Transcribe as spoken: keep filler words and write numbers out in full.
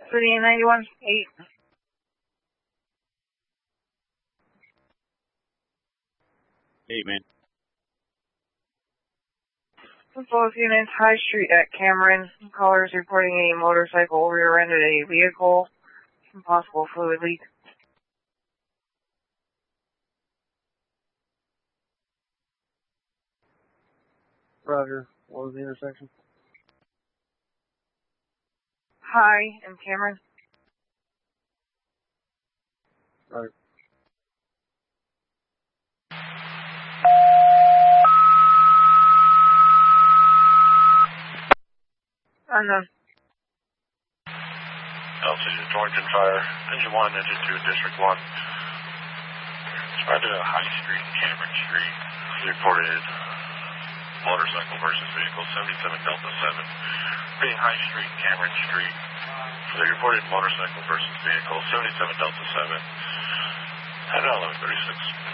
thirty-eight ninety-one, eight. Eight, man. Both units, High Street at Cameron. Callers reporting a motorcycle rear-ended a vehicle. Possible fluid leak. Roger. What was the intersection? High and Cameron. Right. Unknown. Altitude Torrington Fire, engine one, engine two, district one. Spread to High Street and Cameron Street. Reported motorcycle versus vehicle, seventy-seven Delta seven. Being High Street and Cameron Street. They reported motorcycle versus vehicle, seventy-seven Delta seven. At eleven thirty-six.